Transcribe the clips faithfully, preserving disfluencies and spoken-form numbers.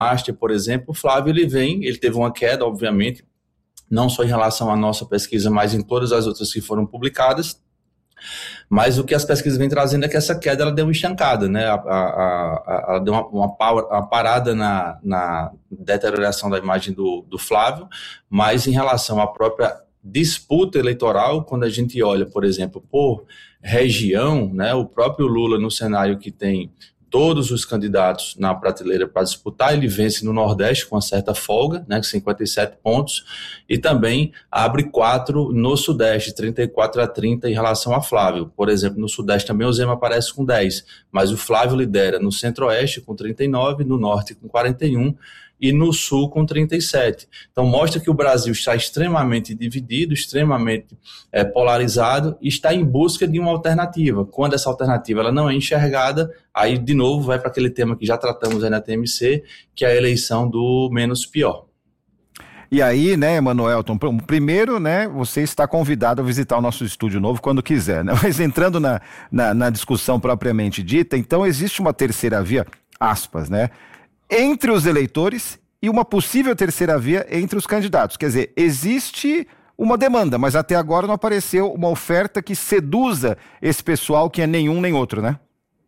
Master, por exemplo, o Flávio ele vem, ele teve uma queda, obviamente, não só em relação à nossa pesquisa, mas em todas as outras que foram publicadas. Mas o que as pesquisas vêm trazendo é que essa queda ela deu uma estancada, né? A, a, a, ela deu uma, uma, uma parada na, na deterioração da imagem do, do Flávio, mas em relação à própria disputa eleitoral, quando a gente olha, por exemplo, por região, né? O próprio Lula, no cenário que tem todos os candidatos na prateleira para disputar, ele vence no Nordeste com uma certa folga, né, cinquenta e sete pontos, e também abre quatro no Sudeste, trinta e quatro a trinta em relação a Flávio. Por exemplo, no Sudeste também o Zema aparece com dez, mas o Flávio lidera no Centro-Oeste com trinta e nove, no Norte com quarenta e um, e no Sul com trinta e sete. Então mostra que o Brasil está extremamente dividido, extremamente é, polarizado e está em busca de uma alternativa. Quando essa alternativa ela não é enxergada, aí de novo vai para aquele tema que já tratamos aí na T M C, que é a eleição do menos pior. E aí, né, Emanuelton, primeiro, né, você está convidado a visitar o nosso estúdio novo quando quiser, né? Mas entrando na, na, na discussão propriamente dita, então existe uma terceira via, aspas, né, entre os eleitores e uma possível terceira via entre os candidatos. Quer dizer, existe uma demanda, mas até agora não apareceu uma oferta que seduza esse pessoal que é nenhum nem outro, né?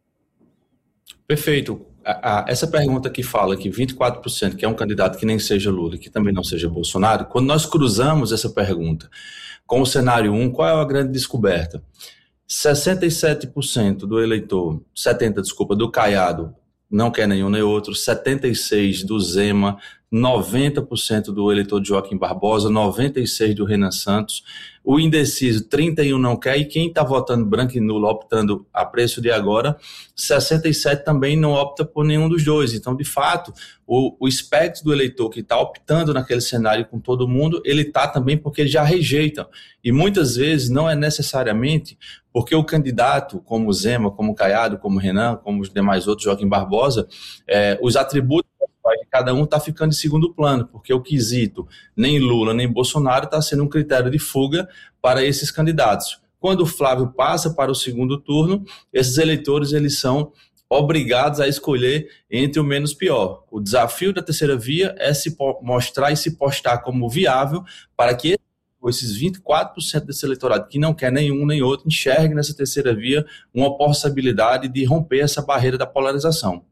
Perfeito. A, a, essa pergunta que fala que vinte e quatro por cento que é um candidato que nem seja Lula, que também não seja Bolsonaro, quando nós cruzamos essa pergunta com o cenário um, qual é a grande descoberta? sessenta e sete por cento do eleitor, setenta por cento, desculpa, do Caiado, não quer nenhum nem outro, setenta e seis por cento do Zema, noventa por cento do eleitor de Joaquim Barbosa, noventa e seis por cento do Renan Santos, o indeciso trinta e um por cento não quer, e quem está votando branco e nulo, optando a preço de agora, sessenta e sete por cento também não opta por nenhum dos dois. Então, de fato, o, o espectro do eleitor que está optando naquele cenário com todo mundo, ele está também porque ele já rejeita. E muitas vezes não é necessariamente porque o candidato, como o Zema, como o Caiado, como o Renan, como os demais outros, Joaquim Barbosa, é, os atributos de cada um está ficando em segundo plano, porque o quesito nem Lula nem Bolsonaro está sendo um critério de fuga para esses candidatos. Quando o Flávio passa para o segundo turno, esses eleitores eles são obrigados a escolher entre o menos pior. O desafio da terceira via é se mostrar e se postar como viável para que esses vinte e quatro por cento desse eleitorado que não quer nenhum nem outro enxergue nessa terceira via uma possibilidade de romper essa barreira da polarização.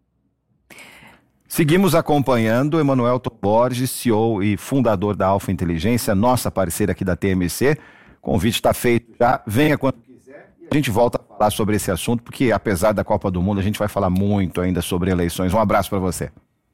Seguimos acompanhando Emanuelton Borges, C E O e fundador da Alfa Inteligência, nossa parceira aqui da T M C. O convite está feito já, venha quando quiser. E a gente volta a falar sobre esse assunto, porque apesar da Copa do Mundo, a gente vai falar muito ainda sobre eleições. Um abraço para você.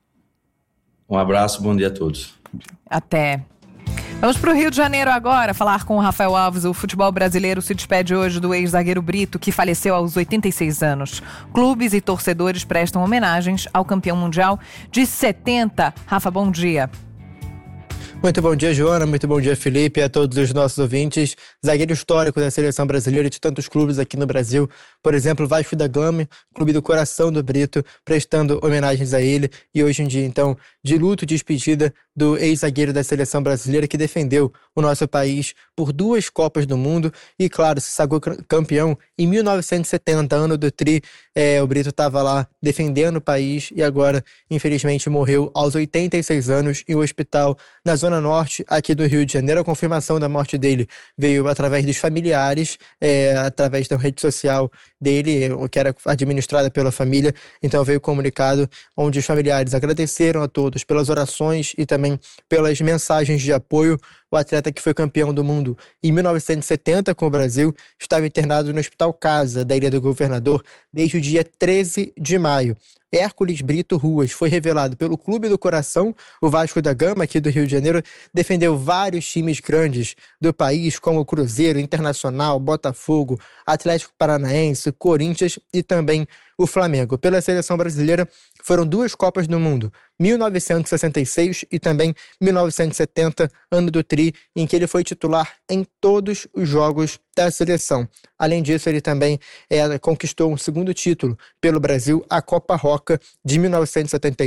Um abraço, bom dia a todos. Até. Vamos para o Rio de Janeiro agora, falar com o Rafael Alves. O futebol brasileiro se despede hoje do ex-zagueiro Brito, que faleceu aos oitenta e seis anos. Clubes e torcedores prestam homenagens ao campeão mundial de setenta. Rafa, bom dia. Muito bom dia, Joana. Muito bom dia, Felipe, e a todos os nossos ouvintes. Zagueiro histórico da seleção brasileira e de tantos clubes aqui no Brasil. Por exemplo, Vasco da Gama, clube do coração do Brito, prestando homenagens a ele. E hoje em dia, então, de luto, despedida do ex-zagueiro da seleção brasileira que defendeu o nosso país por duas Copas do Mundo e, claro, se sagrou campeão em mil novecentos e setenta, ano do Tri. É, o Brito estava lá defendendo o país e agora, infelizmente, morreu aos oitenta e seis anos em um hospital na Zona Norte, aqui do Rio de Janeiro. A confirmação da morte dele veio através dos familiares, é, através da rede social dele, que era administrada pela família. Então veio o comunicado onde os familiares agradeceram a todos pelas orações e também pelas mensagens de apoio. O atleta que foi campeão do mundo em mil novecentos e setenta com o Brasil estava internado no Hospital Casa da Ilha do Governador desde o dia treze de maio. Hércules Brito Ruas foi revelado pelo Clube do Coração, o Vasco da Gama, aqui do Rio de Janeiro, defendeu vários times grandes do país, como o Cruzeiro, Internacional, Botafogo, Atlético Paranaense, Corinthians e também o Flamengo. Pela seleção brasileira, foram duas Copas do Mundo, mil novecentos e sessenta e seis e também mil novecentos e setenta, ano do Tri, em que ele foi titular em todos os jogos da seleção. Além disso, ele também é, conquistou um segundo título pelo Brasil, a Copa Roca de mil novecentos e setenta e um,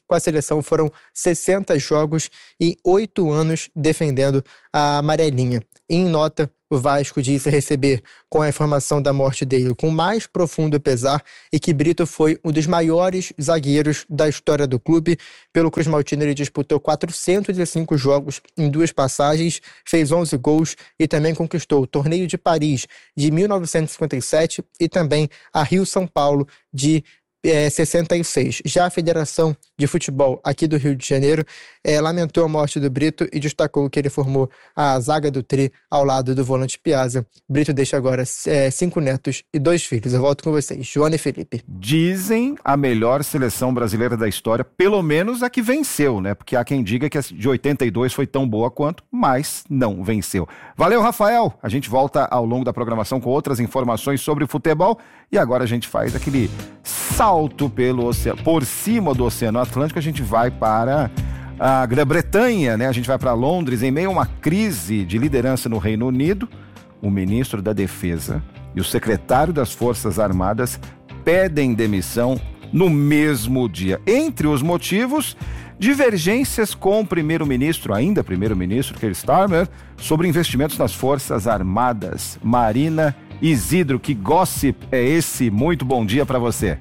com a seleção foram sessenta jogos e oito anos defendendo a amarelinha. Em nota, o Vasco disse receber, com a informação da morte dele, com mais profundo pesar, e que Brito foi um dos maiores zagueiros da história do clube. Pelo Cruz Maltino, ele disputou quatrocentos e cinco jogos em duas passagens, fez onze gols e também conquistou o Torneio de Paris de mil novecentos e cinquenta e sete e também a Rio-São Paulo de É, sessenta e seis. Já a Federação de Futebol aqui do Rio de Janeiro é, lamentou a morte do Brito e destacou que ele formou a zaga do Tri ao lado do volante Piazza. Brito deixa agora é, cinco netos e dois filhos. Eu volto com vocês, Joana e Felipe. Dizem a melhor seleção brasileira da história, pelo menos a que venceu, né? Porque há quem diga que a de oitenta e dois foi tão boa quanto, mas não venceu. Valeu, Rafael! A gente volta ao longo da programação com outras informações sobre futebol e agora a gente faz aquele salto pelo oceano, por cima do Oceano Atlântico. A gente vai para a Grã-Bretanha, né? A gente vai para Londres em meio a uma crise de liderança no Reino Unido. O ministro da Defesa e o secretário das Forças Armadas pedem demissão no mesmo dia. Entre os motivos, divergências com o primeiro-ministro, ainda primeiro-ministro Keir Starmer, sobre investimentos nas Forças Armadas. Marina Isidro, que gossip é esse? Muito bom dia para você.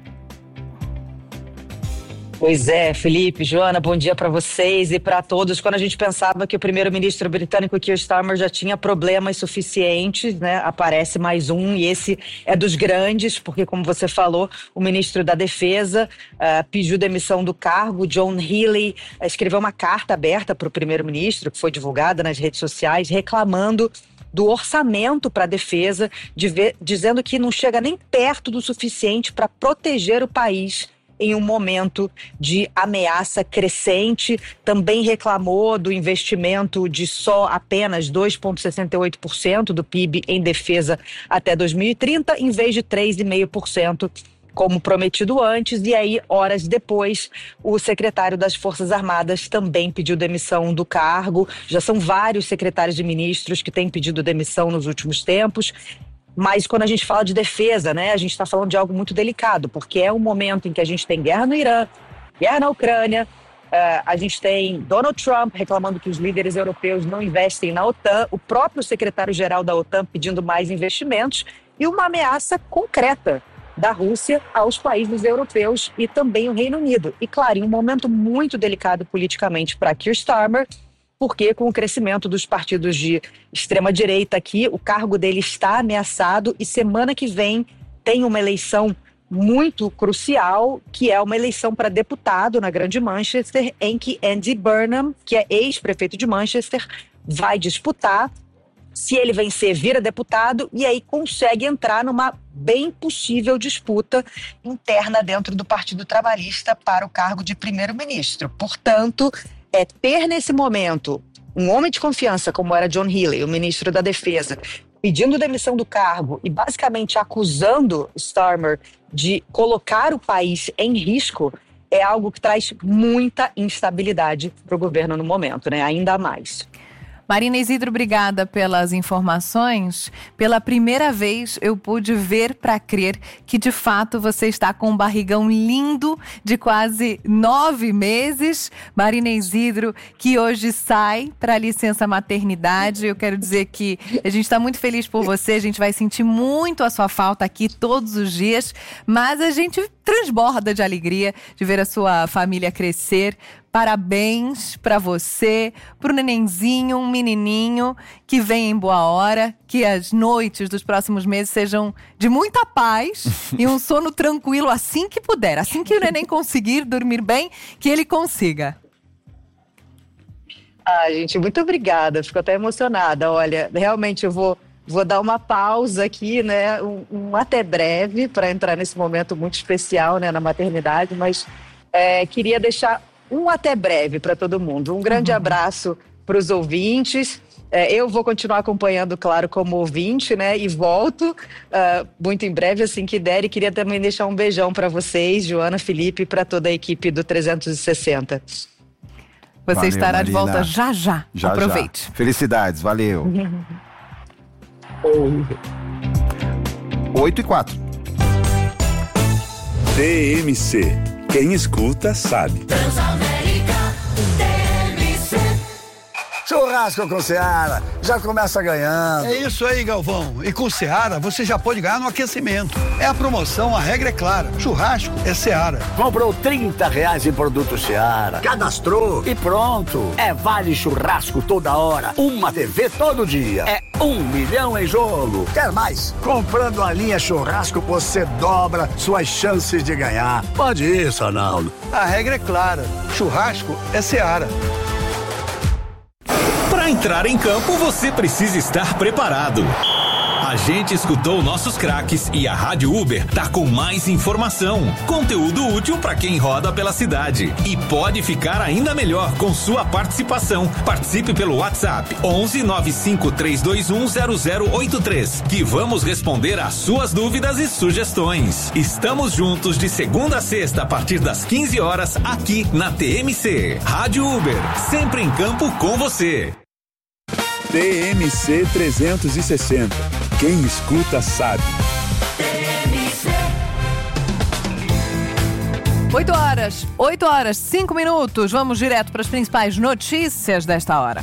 Pois é, Felipe, Joana, bom dia para vocês e para todos. Quando a gente pensava que o primeiro-ministro britânico Keir Starmer já tinha problemas suficientes, né, aparece mais um, e esse é dos grandes, porque, como você falou, o ministro da Defesa uh, pediu demissão do cargo. John Healey uh, escreveu uma carta aberta para o primeiro-ministro, que foi divulgada nas redes sociais, reclamando do orçamento para a defesa, de ver, dizendo que não chega nem perto do suficiente para proteger o país em um momento de ameaça crescente. Também reclamou do investimento de só apenas dois vírgula sessenta e oito por cento do P I B em defesa até dois mil e trinta, em vez de três vírgula cinco por cento, como prometido antes. E aí, horas depois, o secretário das Forças Armadas também pediu demissão do cargo. Já são vários secretários de ministros que têm pedido demissão nos últimos tempos. Mas quando a gente fala de defesa, né, a gente está falando de algo muito delicado, porque é um momento em que a gente tem guerra no Irã, guerra na Ucrânia, uh, a gente tem Donald Trump reclamando que os líderes europeus não investem na OTAN, o próprio secretário-geral da OTAN pedindo mais investimentos e uma ameaça concreta da Rússia aos países europeus e também o Reino Unido. E, claro, em um momento muito delicado politicamente para Keir Starmer, porque com o crescimento dos partidos de extrema-direita aqui, o cargo dele está ameaçado e semana que vem tem uma eleição muito crucial, que é uma eleição para deputado na Grande Manchester, em que Andy Burnham, que é ex-prefeito de Manchester, vai disputar. Se ele vencer, vira deputado e aí consegue entrar numa bem possível disputa interna dentro do Partido Trabalhista para o cargo de primeiro-ministro. Portanto, é ter nesse momento um homem de confiança como era John Healey, o ministro da Defesa, pedindo demissão do cargo e basicamente acusando Starmer de colocar o país em risco, é algo que traz muita instabilidade para o governo no momento, né? Ainda mais. Marina Isidro, obrigada pelas informações. Pela primeira vez eu pude ver para crer que de fato você está com um barrigão lindo de quase nove meses. Marina Isidro, que hoje sai para licença maternidade. Eu quero dizer que a gente está muito feliz por você, a gente vai sentir muito a sua falta aqui todos os dias, mas a gente transborda de alegria de ver a sua família crescer. Parabéns para você, pro nenenzinho, um menininho que vem em boa hora, que as noites dos próximos meses sejam de muita paz e um sono tranquilo assim que puder, assim que o neném conseguir dormir bem, que ele consiga. Ah, gente, muito obrigada, fico até emocionada. Olha, realmente eu vou, vou dar uma pausa aqui, né, um, um até breve para entrar nesse momento muito especial, né, na maternidade, mas é, queria deixar um até breve para todo mundo. Um grande uhum. abraço para os ouvintes. É, eu vou continuar acompanhando, claro, como ouvinte, né? E volto uh, muito em breve, assim que der. E queria também deixar um beijão para vocês, Joana, Felipe, e para toda a equipe do trezentos e sessenta. Você valeu, estará Marina. de volta já, já. já Aproveite. Já. Felicidades, valeu. oito e quatro. T M C. Quem escuta sabe. Churrasco com Seara, já começa ganhando. É isso aí, Galvão. E com Seara, você já pode ganhar no aquecimento. É a promoção, a regra é clara. Churrasco é Seara. Comprou trinta reais em produto Seara, cadastrou e pronto. É vale churrasco toda hora, uma T V todo dia. É um milhão em jogo. Quer mais? Comprando a linha churrasco, você dobra suas chances de ganhar. Pode isso, Arnaldo. A regra é clara. Churrasco é Seara. Para entrar em campo, você precisa estar preparado. A gente escutou nossos craques e a Rádio Uber tá com mais informação, conteúdo útil para quem roda pela cidade. E pode ficar ainda melhor com sua participação. Participe pelo WhatsApp onze nove cinco três dois um zero zero oito três, que vamos responder às suas dúvidas e sugestões. Estamos juntos de segunda a sexta a partir das quinze horas aqui na T M C. Rádio Uber, sempre em campo com você. T M C trezentos e sessenta. Quem escuta sabe. oito horas, oito horas, cinco minutos. Vamos direto para as principais notícias desta hora.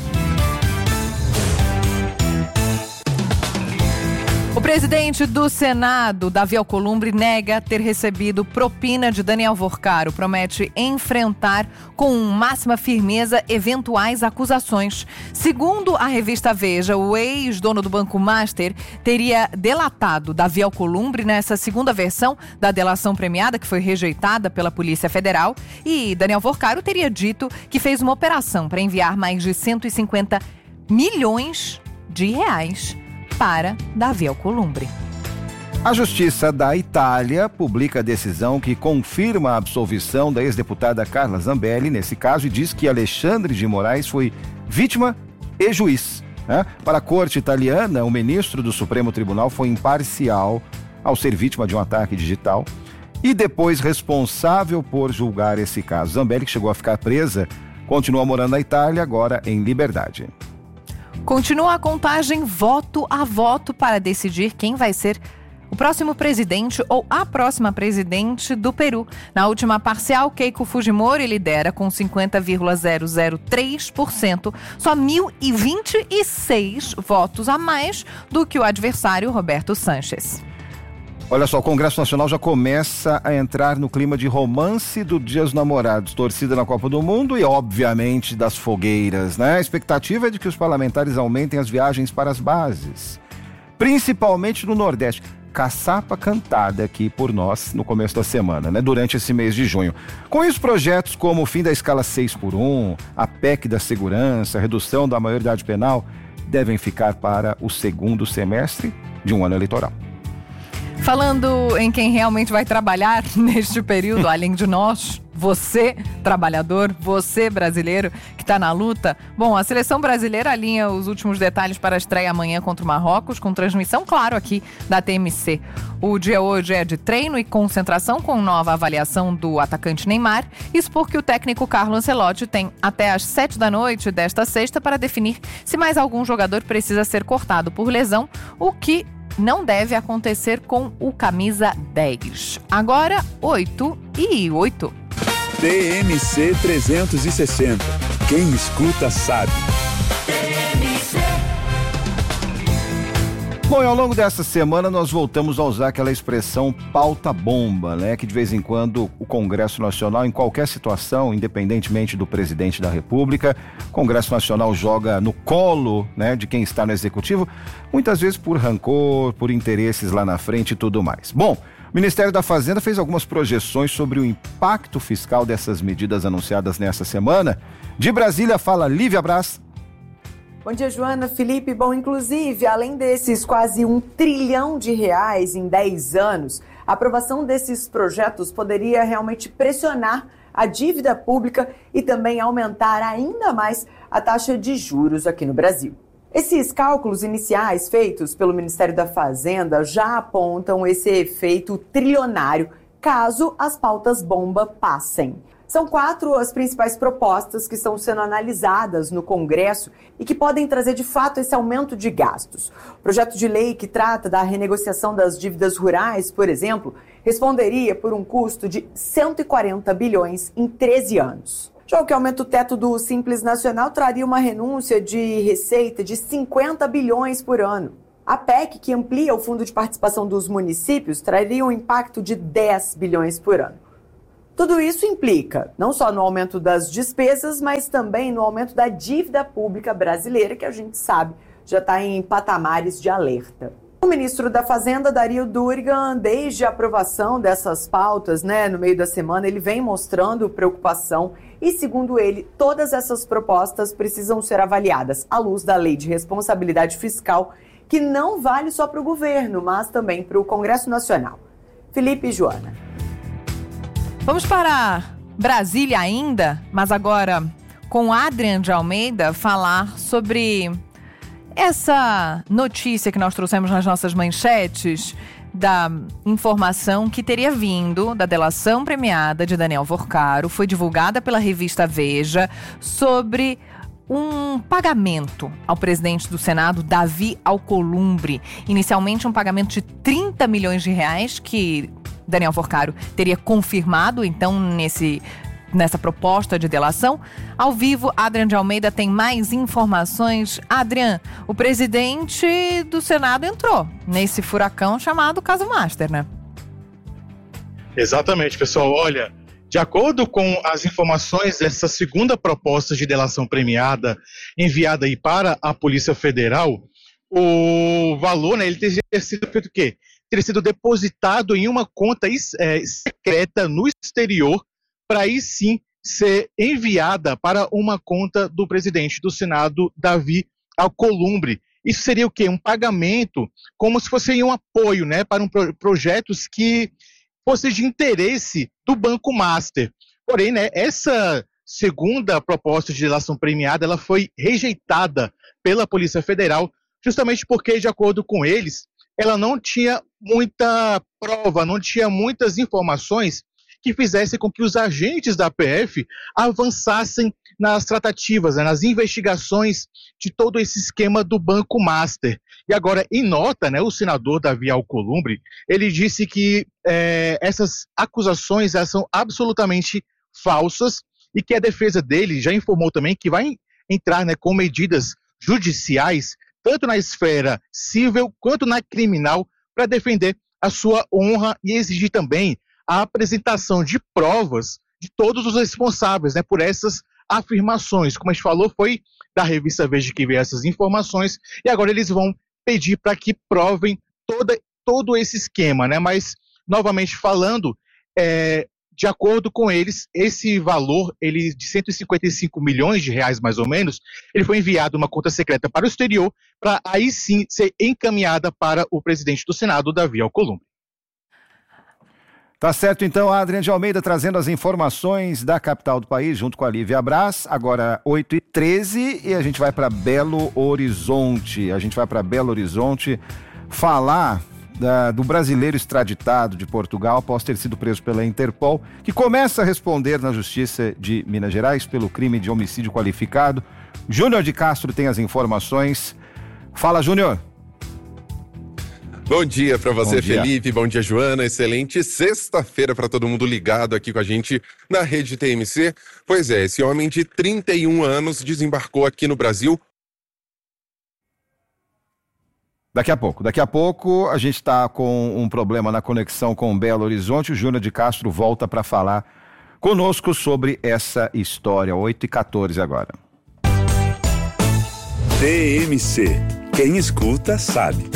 O presidente do Senado, Davi Alcolumbre, nega ter recebido propina de Daniel Vorcaro. Promete enfrentar com máxima firmeza eventuais acusações. Segundo a revista Veja, o ex-dono do Banco Master teria delatado Davi Alcolumbre nessa segunda versão da delação premiada, que foi rejeitada pela Polícia Federal. E Daniel Vorcaro teria dito que fez uma operação para enviar mais de cento e cinquenta milhões de reais para Davi Alcolumbre. A Justiça da Itália publica a decisão que confirma a absolvição da ex-deputada Carla Zambelli, nesse caso, e diz que Alexandre de Moraes foi vítima e juiz. Né? Para a corte italiana, o ministro do Supremo Tribunal foi imparcial ao ser vítima de um ataque digital e depois responsável por julgar esse caso. Zambelli, que chegou a ficar presa, continua morando na Itália, agora em liberdade. Continua a contagem voto a voto para decidir quem vai ser o próximo presidente ou a próxima presidente do Peru. Na última parcial, Keiko Fujimori lidera com cinquenta vírgula zero zero três por cento, só mil e vinte e seis votos a mais do que o adversário Roberto Sanches. Olha só, o Congresso Nacional já começa a entrar no clima de romance do Dia dos Namorados, torcida na Copa do Mundo e, obviamente, das fogueiras, né? A expectativa é de que os parlamentares aumentem as viagens para as bases, principalmente no Nordeste. Caçapa cantada aqui por nós no começo da semana, né? Durante esse mês de junho. Com isso, projetos como o fim da escala seis por um, a P E C da segurança, a redução da maioridade penal, devem ficar para o segundo semestre de um ano eleitoral. Falando em quem realmente vai trabalhar neste período, além de nós, você, trabalhador, você, brasileiro, que está na luta. Bom, a seleção brasileira alinha os últimos detalhes para a estreia amanhã contra o Marrocos, com transmissão, claro, aqui da T M C. O dia hoje é de treino e concentração, com nova avaliação do atacante Neymar. Isso porque o técnico Carlo Ancelotti tem até às sete da noite desta sexta para definir se mais algum jogador precisa ser cortado por lesão, o que não deve acontecer com o camisa dez. Agora, oito e oito. T M C trezentos e sessenta. Quem escuta sabe. Bom, e ao longo dessa semana nós voltamos a usar aquela expressão pauta-bomba, né? Que de vez em quando o Congresso Nacional, em qualquer situação, independentemente do presidente da República, o Congresso Nacional joga no colo, né, de quem está no Executivo, muitas vezes por rancor, por interesses lá na frente e tudo mais. Bom, o Ministério da Fazenda fez algumas projeções sobre o impacto fiscal dessas medidas anunciadas nessa semana. De Brasília fala Lívia Braz. Bom dia, Joana, Felipe. Bom, inclusive, além desses quase um trilhão de reais em dez anos, a aprovação desses projetos poderia realmente pressionar a dívida pública e também aumentar ainda mais a taxa de juros aqui no Brasil. Esses cálculos iniciais feitos pelo Ministério da Fazenda já apontam esse efeito trilionário caso as pautas bomba passem. São quatro as principais propostas que estão sendo analisadas no Congresso e que podem trazer de fato esse aumento de gastos. O projeto de lei que trata da renegociação das dívidas rurais, por exemplo, responderia por um custo de cento e quarenta bilhões em treze anos. Já o que aumenta o teto do Simples Nacional traria uma renúncia de receita de cinquenta bilhões por ano. A P E C, que amplia o fundo de participação dos municípios, traria um impacto de dez bilhões por ano. Tudo isso implica não só no aumento das despesas, mas também no aumento da dívida pública brasileira, que a gente sabe já está em patamares de alerta. O ministro da Fazenda, Dario Durigan, desde a aprovação dessas pautas, né, no meio da semana, ele vem mostrando preocupação e, segundo ele, todas essas propostas precisam ser avaliadas à luz da Lei de Responsabilidade Fiscal, que não vale só para o governo, mas também para o Congresso Nacional. Felipe e Joana. Vamos para Brasília ainda, mas agora com Adrian de Almeida falar sobre essa notícia que nós trouxemos nas nossas manchetes da informação que teria vindo da delação premiada de Daniel Vorcaro, foi divulgada pela revista Veja, sobre um pagamento ao presidente do Senado, Davi Alcolumbre. Inicialmente um pagamento de trinta milhões de reais que Daniel Vorcaro teria confirmado, então, nesse... nessa proposta de delação. Ao vivo, Adrian de Almeida tem mais informações. Adrian, o presidente do Senado entrou nesse furacão chamado Caso Master, né? Exatamente, pessoal. Olha, de acordo com as informações dessa segunda proposta de delação premiada enviada aí para a Polícia Federal, o valor, né, ele teria sido feito o quê? Teria sido depositado em uma conta é, secreta no exterior, para aí sim ser enviada para uma conta do presidente do Senado, Davi Alcolumbre. Isso seria o quê? Um pagamento, como se fosse um apoio, né, para um pro- projetos que fossem de interesse do Banco Master. Porém, né, essa segunda proposta de delação premiada, ela foi rejeitada pela Polícia Federal, justamente porque, de acordo com eles, ela não tinha muita prova, não tinha muitas informações que fizesse com que os agentes da P F avançassem nas tratativas, né, nas investigações de todo esse esquema do Banco Master. E agora, em nota, né, o senador Davi Alcolumbre, ele disse que é, essas acusações elas são absolutamente falsas e que a defesa dele já informou também que vai entrar, né, com medidas judiciais, tanto na esfera civil quanto na criminal, para defender a sua honra e exigir também a apresentação de provas de todos os responsáveis, né, por essas afirmações. Como a gente falou, foi da revista Veja que veio essas informações, e agora eles vão pedir para que provem toda, todo esse esquema, né? Mas, novamente falando, é, de acordo com eles, esse valor, ele de cento e cinquenta e cinco milhões de reais, mais ou menos, ele foi enviado uma conta secreta para o exterior, para aí sim ser encaminhada para o presidente do Senado, Davi Alcolumbre. Tá certo, então, a Adriana de Almeida trazendo as informações da capital do país, junto com a Lívia Braz. Agora, oito e treze, e a gente vai para Belo Horizonte. A gente vai para Belo Horizonte falar da, do brasileiro extraditado de Portugal após ter sido preso pela Interpol, que começa a responder na Justiça de Minas Gerais pelo crime de homicídio qualificado. Júnior de Castro tem as informações. Fala, Júnior. Bom dia para você, Bom dia. Felipe. Bom dia, Joana. Excelente sexta-feira para todo mundo ligado aqui com a gente na rede T M C. Pois é, esse homem de trinta e um anos desembarcou aqui no Brasil. Daqui a pouco, daqui a pouco a gente está com um problema na conexão com Belo Horizonte. O Júnior de Castro volta para falar conosco sobre essa história. oito e quatorze agora. T M C. Quem escuta sabe.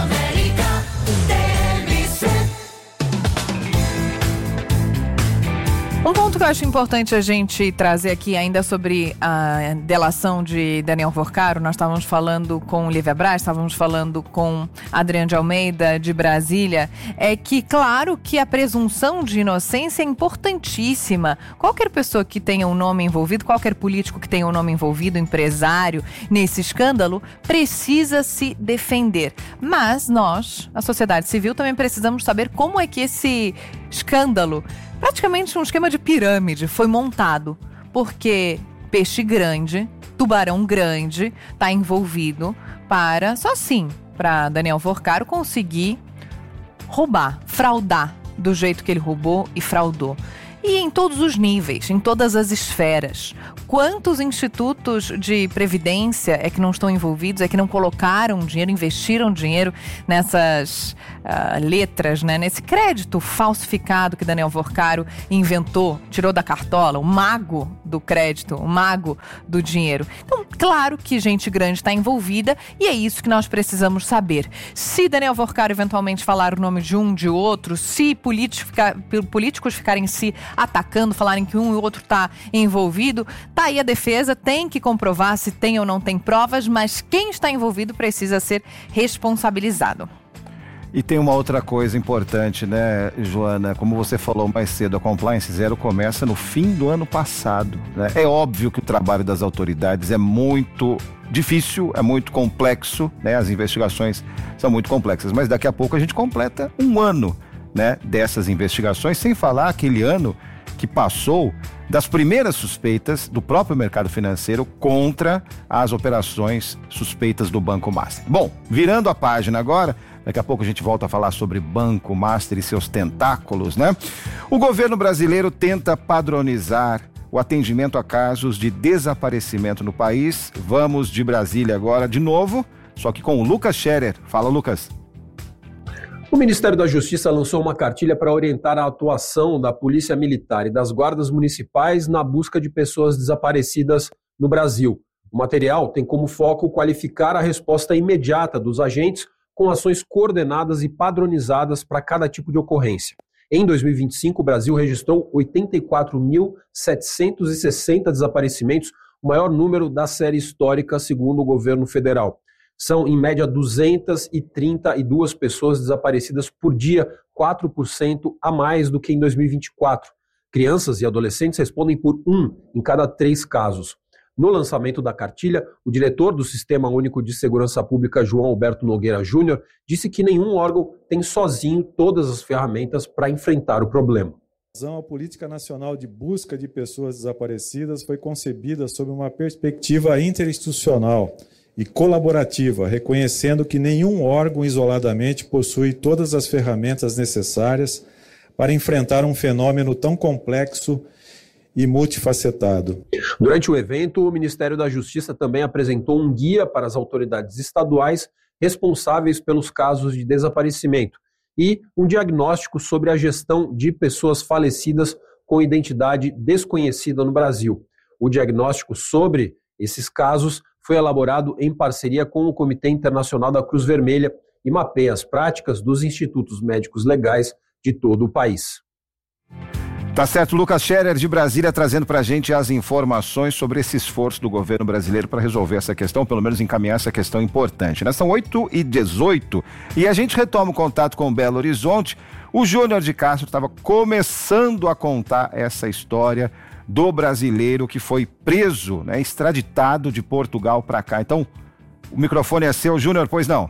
Um ponto que eu acho importante a gente trazer aqui ainda sobre a delação de Daniel Vorcaro, nós estávamos falando com Lívia Braz, estávamos falando com Adriana de Almeida de Brasília, é que claro que a presunção de inocência é importantíssima. Qualquer pessoa que tenha um nome envolvido, qualquer político que tenha um nome envolvido, empresário, nesse escândalo, precisa se defender. Mas nós, a sociedade civil, também precisamos saber como é que esse escândalo, praticamente um esquema de pirâmide, foi montado, porque peixe grande, tubarão grande, está envolvido para, só assim, para Daniel Vorcaro conseguir roubar, fraudar do jeito que ele roubou e fraudou. E em todos os níveis, em todas as esferas. Quantos institutos de previdência é que não estão envolvidos, é que não colocaram dinheiro, investiram dinheiro nessas uh, letras, né? Nesse crédito falsificado que Daniel Vorcaro inventou, tirou da cartola, o mago do crédito, o mago do dinheiro. Então, claro que gente grande está envolvida e é isso que nós precisamos saber. Se Daniel Vorcaro eventualmente falar o nome de um, de outro, se políticos ficarem se atacando, falarem que um e o outro está envolvido, tá aí a defesa, tem que comprovar se tem ou não tem provas, mas quem está envolvido precisa ser responsabilizado. E tem uma outra coisa importante, né, Joana? Como você falou mais cedo, a Compliance Zero começa no fim do ano passado, né? É óbvio que o trabalho das autoridades é muito difícil, é muito complexo, né? As investigações são muito complexas, mas daqui a pouco a gente completa um ano, né, dessas investigações, sem falar aquele ano que passou das primeiras suspeitas do próprio mercado financeiro contra as operações suspeitas do Banco Master. Bom, virando a página agora, daqui a pouco a gente volta a falar sobre Banco Master e seus tentáculos, né? O governo brasileiro tenta padronizar o atendimento a casos de desaparecimento no país. Vamos de Brasília agora de novo, só que com o Lucas Scherer. Fala, Lucas. O Ministério da Justiça lançou uma cartilha para orientar a atuação da Polícia Militar e das guardas municipais na busca de pessoas desaparecidas no Brasil. O material tem como foco qualificar a resposta imediata dos agentes com ações coordenadas e padronizadas para cada tipo de ocorrência. Em dois mil e vinte e cinco, o Brasil registrou oitenta e quatro mil setecentos e sessenta desaparecimentos, o maior número da série histórica, segundo o governo federal. São, em média, duzentas e trinta e duas pessoas desaparecidas por dia, quatro por cento a mais do que em dois mil e vinte e quatro. Crianças e adolescentes respondem por um em cada três casos. No lançamento da cartilha, o diretor do Sistema Único de Segurança Pública, João Alberto Nogueira Júnior, disse que nenhum órgão tem sozinho todas as ferramentas para enfrentar o problema. A Política Nacional de Busca de Pessoas Desaparecidas foi concebida sob uma perspectiva interinstitucional e colaborativa, reconhecendo que nenhum órgão isoladamente possui todas as ferramentas necessárias para enfrentar um fenômeno tão complexo e multifacetado. Durante o evento, o Ministério da Justiça também apresentou um guia para as autoridades estaduais responsáveis pelos casos de desaparecimento e um diagnóstico sobre a gestão de pessoas falecidas com identidade desconhecida no Brasil. O diagnóstico sobre esses casos foi elaborado em parceria com o Comitê Internacional da Cruz Vermelha e mapeia as práticas dos institutos médicos legais de todo o país. Tá certo, Lucas Scherer de Brasília trazendo pra gente as informações sobre esse esforço do governo brasileiro para resolver essa questão, pelo menos encaminhar essa questão importante, né? São oito e dezoito e a gente retoma o contato com Belo Horizonte. O Júnior de Castro estava começando a contar essa história do brasileiro que foi preso, né, extraditado de Portugal para cá. Então, o microfone é seu, Júnior, pois não?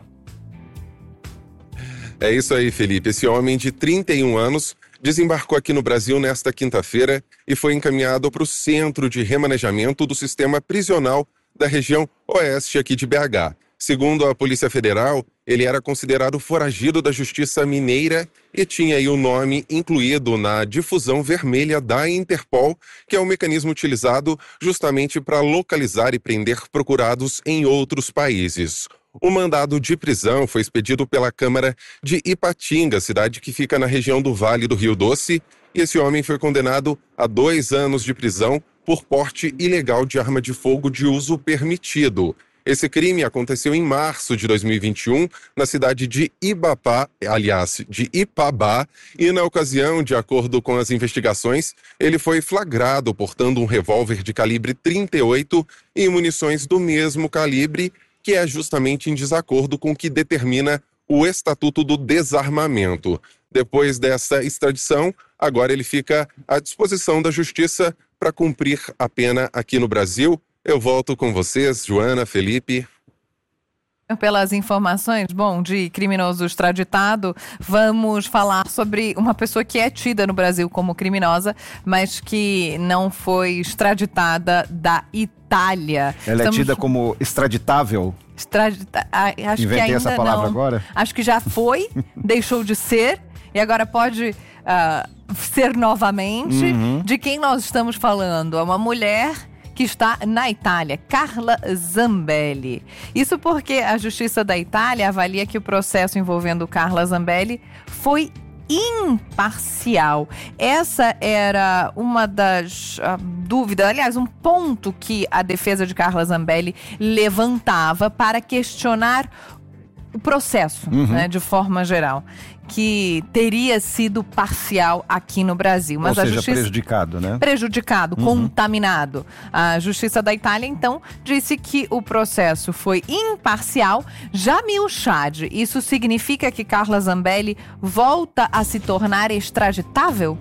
É isso aí, Felipe. Esse homem de trinta e um anos desembarcou aqui no Brasil nesta quinta-feira e foi encaminhado para o Centro de Remanejamento do Sistema Prisional da região oeste aqui de B H. Segundo a Polícia Federal, ele era considerado foragido da Justiça Mineira e tinha aí o nome incluído na difusão vermelha da Interpol, que é um mecanismo utilizado justamente para localizar e prender procurados em outros países. O mandado de prisão foi expedido pela Câmara de Ipatinga, cidade que fica na região do Vale do Rio Doce, e esse homem foi condenado a dois anos de prisão por porte ilegal de arma de fogo de uso permitido. Esse crime aconteceu em março de dois mil e vinte e um, na cidade de Ibapá, aliás, de Ipabá, e na ocasião, de acordo com as investigações, ele foi flagrado portando um revólver de calibre trinta e oito e munições do mesmo calibre, que é justamente em desacordo com o que determina o Estatuto do Desarmamento. Depois dessa extradição, agora ele fica à disposição da Justiça para cumprir a pena aqui no Brasil. Eu volto com vocês, Joana, Felipe. Pelas informações, bom, de criminoso extraditado, vamos falar sobre uma pessoa que é tida no Brasil como criminosa, mas que não foi extraditada da Itália. Ela Estamos... é tida como extraditável? Extradita... Ah, acho Inventei que ainda essa palavra não. agora? Acho que já foi, deixou de ser E agora pode uh, ser novamente. Uhum. De quem nós estamos falando? É uma mulher que está na Itália, Carla Zambelli. Isso porque a Justiça da Itália avalia que o processo envolvendo Carla Zambelli foi imparcial. Essa era uma das uh, dúvidas, aliás, um ponto que a defesa de Carla Zambelli levantava para questionar o processo, uhum. né, de forma geral, que teria sido parcial aqui no Brasil. Mas Ou seja, a justiça... prejudicado, né? Prejudicado, uhum. contaminado. A Justiça da Itália, então, disse que o processo foi imparcial. Jamil Chad, isso significa que Carla Zambelli volta a se tornar extraditável?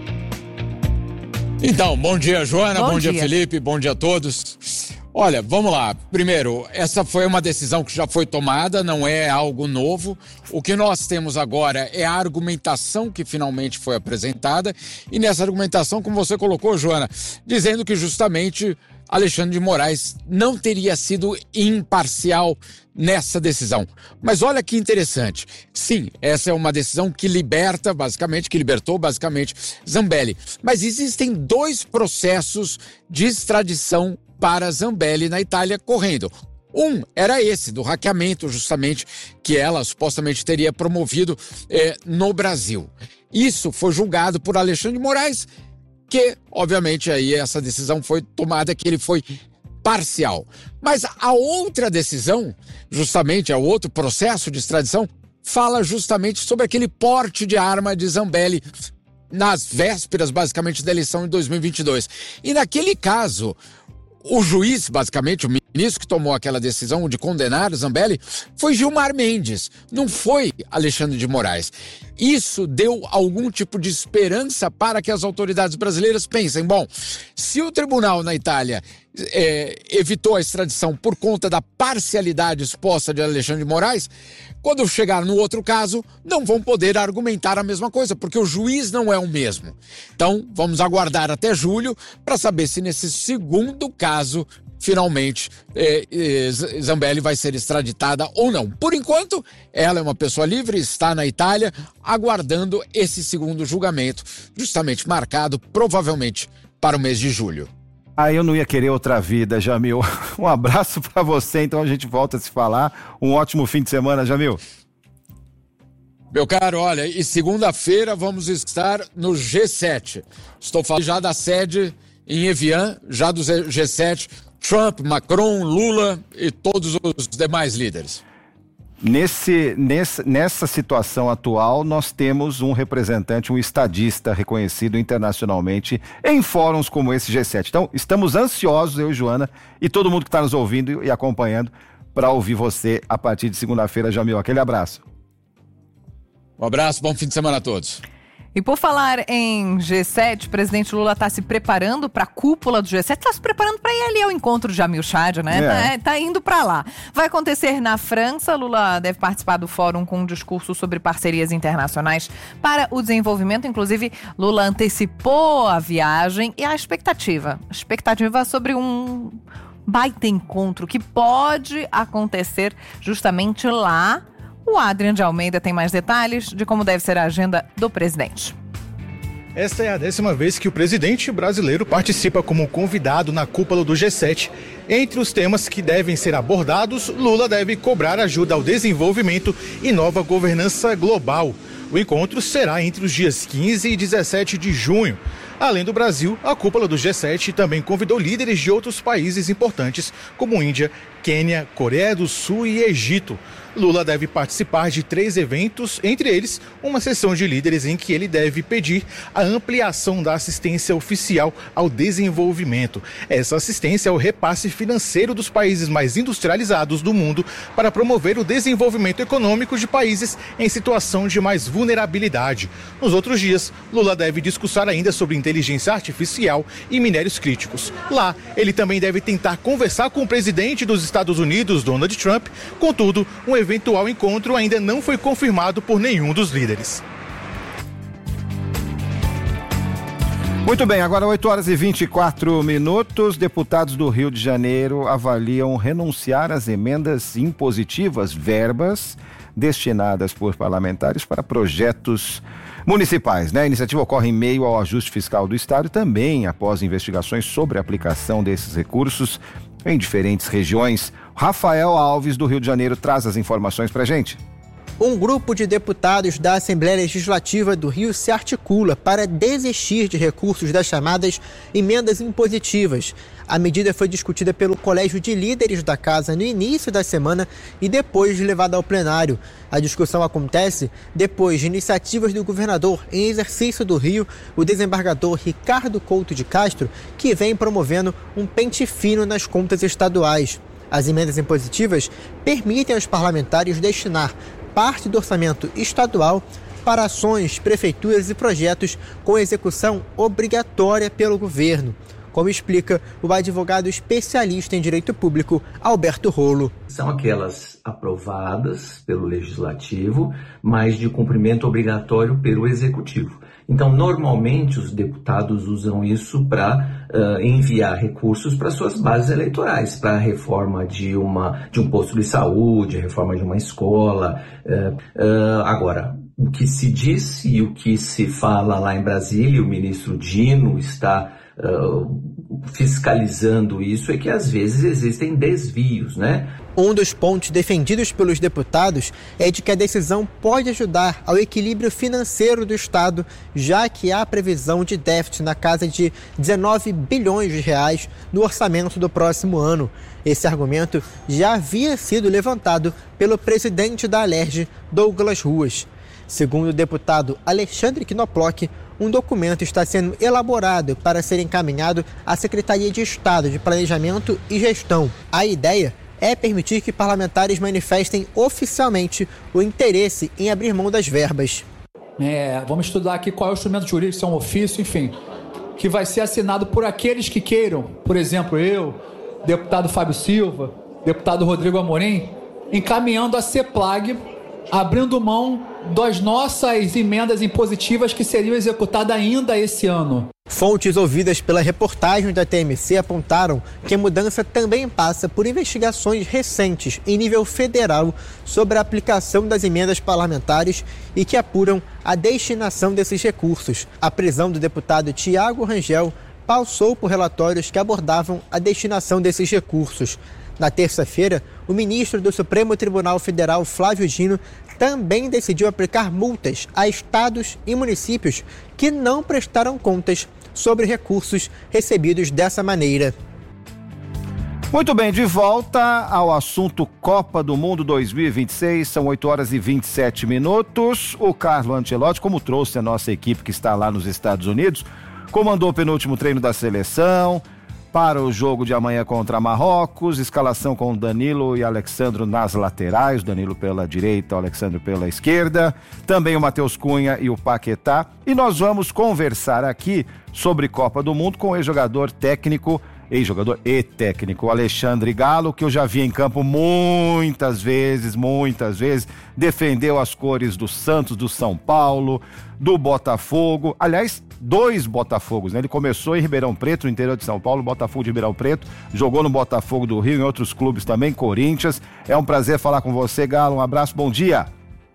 Então, bom dia, Joana, bom, bom dia. dia, Felipe, bom dia a todos. Olha, vamos lá. Primeiro, essa foi uma decisão que já foi tomada, não é algo novo. O que nós temos agora é a argumentação que finalmente foi apresentada. E nessa argumentação, como você colocou, Joana, dizendo que justamente Alexandre de Moraes não teria sido imparcial nessa decisão. Mas olha que interessante. Sim, essa é uma decisão que liberta, basicamente, que libertou, basicamente, Zambelli. Mas existem dois processos de extradição para Zambelli na Itália correndo. Um era esse, do hackeamento, justamente, que ela supostamente teria promovido eh, no Brasil. Isso foi julgado por Alexandre de Moraes, que, obviamente, aí essa decisão foi tomada, que ele foi parcial. Mas a outra decisão, justamente, o outro processo de extradição, fala justamente sobre aquele porte de arma de Zambelli nas vésperas, basicamente, da eleição de dois mil e vinte e dois. E naquele caso, o juiz, basicamente, o ministro que tomou aquela decisão de condenar Zambelli, foi Gilmar Mendes, não foi Alexandre de Moraes. Isso deu algum tipo de esperança para que as autoridades brasileiras pensem, bom, se o tribunal na Itália é, evitou a extradição por conta da parcialidade exposta de Alexandre de Moraes, quando chegar no outro caso, não vão poder argumentar a mesma coisa, porque o juiz não é o mesmo. Então, vamos aguardar até julho para saber se nesse segundo caso, finalmente, eh, eh, Zambelli vai ser extraditada ou não. Por enquanto, ela é uma pessoa livre, está na Itália, aguardando esse segundo julgamento, justamente marcado, provavelmente, para o mês de julho. Ah, eu não ia querer outra vida, Jamil. Um abraço para você, então a gente volta a se falar. Um ótimo fim de semana, Jamil. Meu caro, olha, e segunda-feira vamos estar no G sete. Estou falando já da sede em Evian, já do G sete, Trump, Macron, Lula e todos os demais líderes. Nesse, nessa, nessa situação atual, nós temos um representante, um estadista reconhecido internacionalmente em fóruns como esse G sete. Então, estamos ansiosos, eu e Joana, e todo mundo que está nos ouvindo e acompanhando, para ouvir você a partir de segunda-feira, Jamil. Aquele abraço. Um abraço, bom fim de semana a todos. E por falar em G sete, o presidente Lula está se preparando para a cúpula do G sete, está se preparando para ir ali ao encontro de Jamil Chad, né? É. Tá, tá indo para lá. Vai acontecer na França. Lula deve participar do fórum com um discurso sobre parcerias internacionais para o desenvolvimento. Inclusive, Lula antecipou a viagem e a expectativa. A expectativa sobre um baita encontro que pode acontecer justamente lá. O Adrian de Almeida tem mais detalhes de como deve ser a agenda do presidente. Esta é a décima vez que o presidente brasileiro participa como convidado na cúpula do G sete. Entre os temas que devem ser abordados, Lula deve cobrar ajuda ao desenvolvimento e nova governança global. O encontro será entre os dias quinze e dezessete de junho. Além do Brasil, a cúpula do G sete também convidou líderes de outros países importantes, como Índia, Quênia, Coreia do Sul e Egito. Lula deve participar de três eventos, entre eles uma sessão de líderes em que ele deve pedir a ampliação da assistência oficial ao desenvolvimento. Essa assistência é o repasse financeiro dos países mais industrializados do mundo para promover o desenvolvimento econômico de países em situação de mais vulnerabilidade. Nos outros dias, Lula deve discursar ainda sobre inteligência artificial e minérios críticos. Lá, ele também deve tentar conversar com o presidente dos Estados Unidos, Donald Trump. Contudo, um eventual encontro ainda não foi confirmado por nenhum dos líderes. Muito bem, agora oito horas e vinte e quatro minutos. Deputados do Rio de Janeiro avaliam renunciar às emendas impositivas, verbas destinadas por parlamentares para projetos municipais, né? A iniciativa ocorre em meio ao ajuste fiscal do Estado e também após investigações sobre a aplicação desses recursos em diferentes regiões. Rafael Alves, do Rio de Janeiro, traz as informações pra gente. Um grupo de deputados da Assembleia Legislativa do Rio se articula para desistir de recursos das chamadas emendas impositivas. A medida foi discutida pelo Colégio de Líderes da Casa no início da semana e depois levada ao plenário. A discussão acontece depois de iniciativas do governador em exercício do Rio, o desembargador Ricardo Couto de Castro, que vem promovendo um pente fino nas contas estaduais. As emendas impositivas permitem aos parlamentares destinar parte do orçamento estadual para ações, prefeituras e projetos com execução obrigatória pelo governo, como explica o advogado especialista em direito público, Alberto Rolo. São aquelas aprovadas pelo Legislativo, mas de cumprimento obrigatório pelo Executivo. Então, normalmente, os deputados usam isso para uh, enviar recursos para suas bases eleitorais, para a reforma de, uma, de um posto de saúde, a reforma de uma escola. Uh, uh, agora, o que se diz e o que se fala lá em Brasília, o ministro Dino está uh, fiscalizando isso, é que às vezes existem desvios, né? Um dos pontos defendidos pelos deputados é de que a decisão pode ajudar ao equilíbrio financeiro do Estado, já que há previsão de déficit na casa de dezenove bilhões de reais no orçamento do próximo ano. Esse argumento já havia sido levantado pelo presidente da Alerj, Douglas Ruas. Segundo o deputado Alexandre Knoploch, um documento está sendo elaborado para ser encaminhado à Secretaria de Estado de Planejamento e Gestão. A ideia é permitir que parlamentares manifestem oficialmente o interesse em abrir mão das verbas. É, vamos estudar aqui qual é o instrumento jurídico, se é um ofício, enfim, que vai ser assinado por aqueles que queiram, por exemplo, eu, deputado Fábio Silva, deputado Rodrigo Amorim, encaminhando a CEPLAG, abrindo mão das nossas emendas impositivas que seriam executadas ainda esse ano. Fontes ouvidas pela reportagem da T M C apontaram que a mudança também passa por investigações recentes em nível federal sobre a aplicação das emendas parlamentares e que apuram a destinação desses recursos. A prisão do deputado Tiago Rangel passou por relatórios que abordavam a destinação desses recursos. Na terça-feira, o ministro do Supremo Tribunal Federal, Flávio Dino, também decidiu aplicar multas a estados e municípios que não prestaram contas sobre recursos recebidos dessa maneira. Muito bem, de volta ao assunto Copa do Mundo dois mil e vinte e seis, são oito horas e vinte e sete minutos. O Carlo Ancelotti, como trouxe a nossa equipe que está lá nos Estados Unidos, comandou o penúltimo treino da seleção para o jogo de amanhã contra Marrocos, escalação com Danilo e Alexandro nas laterais, Danilo pela direita, o Alexandro pela esquerda, também o Matheus Cunha e o Paquetá. E nós vamos conversar aqui sobre Copa do Mundo com o ex-jogador técnico, ex-jogador e técnico Alexandre Galo, que eu já vi em campo muitas vezes, muitas vezes, defendeu as cores do Santos, do São Paulo, do Botafogo, aliás, dois Botafogos, né? Ele começou em Ribeirão Preto, no interior de São Paulo, Botafogo de Ribeirão Preto, jogou no Botafogo do Rio, em outros clubes também, Corinthians. É um prazer falar com você, Galo, um abraço, bom dia.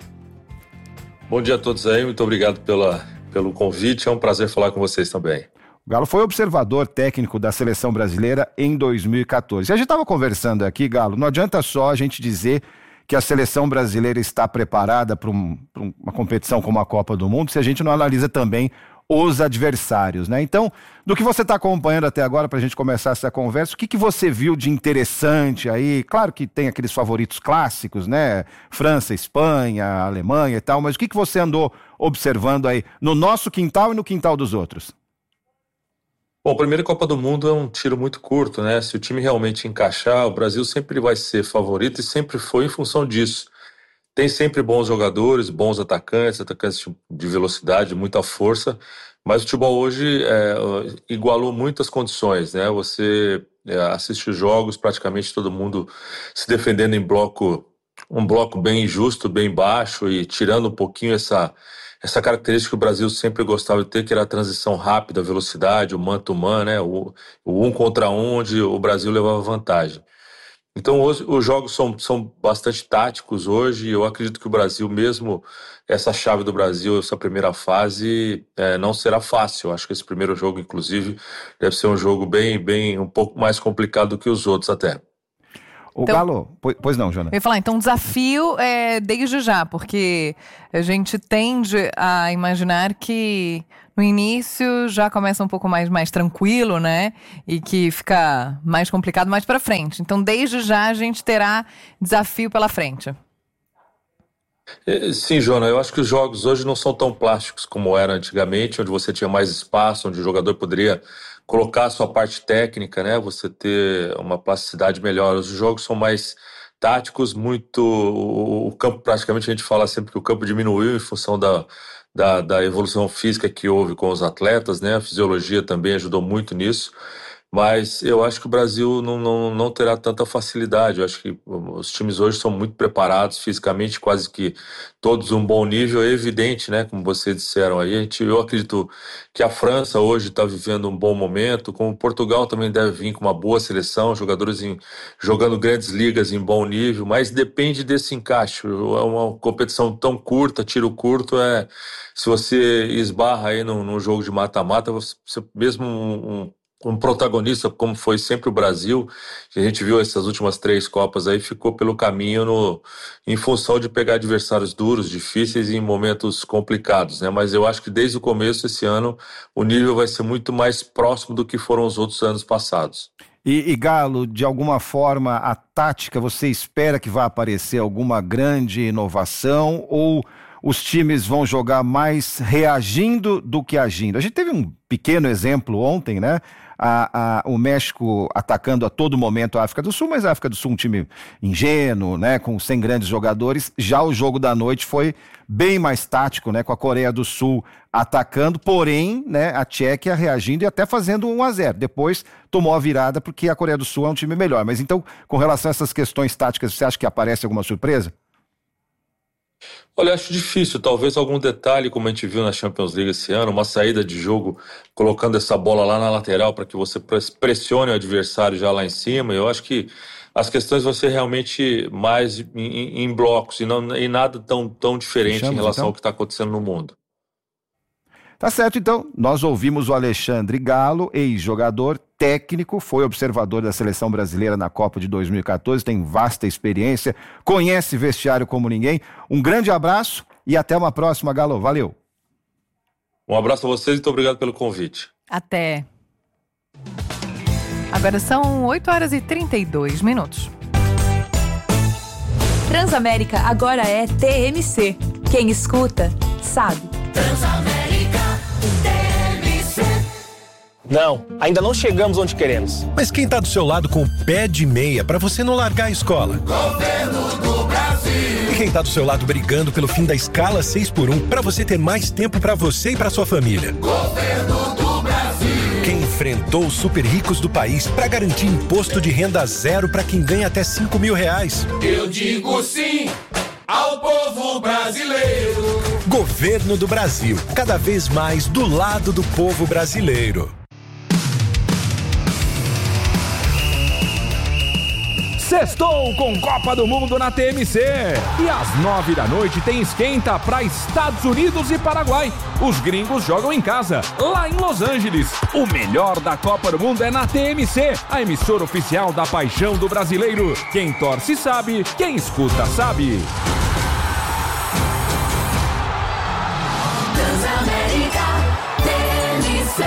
Bom dia a todos aí, muito obrigado pela, pelo convite, é um prazer falar com vocês também. O Galo foi observador técnico da seleção brasileira em dois mil e catorze. A gente estava conversando aqui, Galo, não adianta só a gente dizer que a seleção brasileira está preparada para um, uma competição como a Copa do Mundo se a gente não analisa também os adversários, né? Então, do que você está acompanhando até agora, para a gente começar essa conversa, o que, que você viu de interessante aí? Claro que tem aqueles favoritos clássicos, né? França, Espanha, Alemanha e tal, mas o que, que você andou observando aí no nosso quintal e no quintal dos outros? Bom, a primeira Copa do Mundo é um tiro muito curto, né? Se o time realmente encaixar, o Brasil sempre vai ser favorito e sempre foi em função disso. Tem sempre bons jogadores, bons atacantes, atacantes de velocidade, muita força, mas o futebol hoje é, igualou muitas condições, né? Você é, assiste jogos, praticamente todo mundo se defendendo em bloco, um bloco bem justo, bem baixo e tirando um pouquinho essa, essa característica que o Brasil sempre gostava de ter, que era a transição rápida, a velocidade, o man-to-man, né? O, o um contra um, onde o Brasil levava vantagem. Então hoje os jogos são, são bastante táticos hoje, e eu acredito que o Brasil, mesmo essa chave do Brasil, essa primeira fase, é, não será fácil. Eu acho que esse primeiro jogo, inclusive, deve ser um jogo bem, bem um pouco mais complicado do que os outros até. O então, Galo, pois não, Joana? Eu ia falar, então desafio é desde já, porque a gente tende a imaginar que no início já começa um pouco mais, mais tranquilo, né? E que fica mais complicado mais pra frente. Então desde já a gente terá desafio pela frente. Sim, Joana, eu acho que os jogos hoje não são tão plásticos como era antigamente, onde você tinha mais espaço, onde o jogador poderia colocar a sua parte técnica, né? Você ter uma plasticidade melhor. Os jogos são mais táticos, muito... O campo, praticamente, a gente fala sempre que o campo diminuiu em função da, da, da evolução física que houve com os atletas, né? A fisiologia também ajudou muito nisso. Mas eu acho que o Brasil não, não, não terá tanta facilidade. Eu acho que os times hoje são muito preparados fisicamente, quase que todos um bom nível. É evidente, né, como vocês disseram aí. A gente, eu acredito que a França hoje está vivendo um bom momento, como Portugal também deve vir com uma boa seleção, jogadores em, jogando grandes ligas em bom nível, mas depende desse encaixe. É uma competição tão curta, tiro curto, é, se você esbarra aí num, num jogo de mata-mata, você, mesmo um, um um protagonista, como foi sempre o Brasil, que a gente viu essas últimas três Copas aí, ficou pelo caminho no, em função de pegar adversários duros, difíceis e em momentos complicados, né? Mas eu acho que desde o começo, esse ano, o nível vai ser muito mais próximo do que foram os outros anos passados. E, e Galo, de alguma forma, a tática, você espera que vá aparecer alguma grande inovação, ou os times vão jogar mais reagindo do que agindo? A gente teve um pequeno exemplo ontem, né? A, a, o México atacando a todo momento a África do Sul, mas a África do Sul é um time ingênuo, né, com sem grandes jogadores. Já o jogo da noite foi bem mais tático, né, com a Coreia do Sul atacando, porém, né, a Tchequia reagindo e até fazendo um a zero. Depois tomou a virada porque a Coreia do Sul é um time melhor. Mas então, com relação a essas questões táticas, você acha que aparece alguma surpresa? Olha, acho difícil, talvez algum detalhe, como a gente viu na Champions League esse ano, uma saída de jogo colocando essa bola lá na lateral para que você pressione o adversário já lá em cima. Eu acho que as questões vão ser realmente mais em, em blocos e, não, e nada tão, tão diferente Fechamos, em relação então? ao que está acontecendo no mundo. Tá certo, então. Nós ouvimos o Alexandre Galo, ex-jogador, técnico, foi observador da seleção brasileira na Copa de dois mil e catorze, tem vasta experiência, conhece vestiário como ninguém. Um grande abraço e até uma próxima, Galo. Valeu. Um abraço a vocês e muito obrigado pelo convite. Até. Agora são oito horas e trinta e dois minutos. Transamérica agora é T M C. Quem escuta, sabe. Transamérica. Não, ainda não chegamos onde queremos. Mas quem tá do seu lado com o pé de meia pra você não largar a escola? Governo do Brasil. E quem tá do seu lado brigando pelo fim da escala seis por um pra você ter mais tempo pra você e pra sua família? Governo do Brasil. Quem enfrentou os super ricos do país pra garantir imposto de renda zero pra quem ganha até cinco mil reais? Eu digo sim ao povo brasileiro. Governo do Brasil, cada vez mais do lado do povo brasileiro. Sextou com Copa do Mundo na T M C. E às nove da noite tem esquenta para Estados Unidos e Paraguai. Os gringos jogam em casa, lá em Los Angeles. O melhor da Copa do Mundo é na T M C, a emissora oficial da paixão do brasileiro. Quem torce sabe, quem escuta sabe. Transamérica T M C.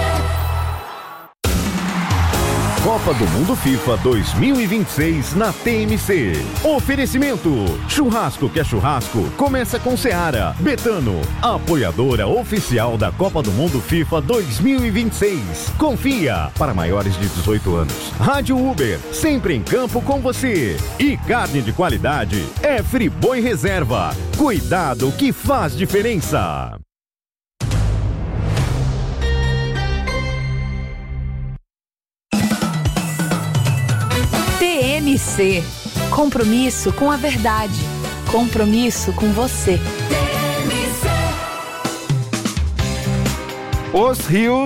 Copa do Mundo FIFA dois mil e vinte e seis na T M C. Oferecimento: churrasco que é churrasco, começa com Seara. Betano, apoiadora oficial da Copa do Mundo FIFA dois mil e vinte e seis. Confia, para maiores de dezoito anos. Rádio Uber, sempre em campo com você. E carne de qualidade é Friboi Reserva. Cuidado que faz diferença. T M C. Compromisso com a verdade. Compromisso com você. Os rios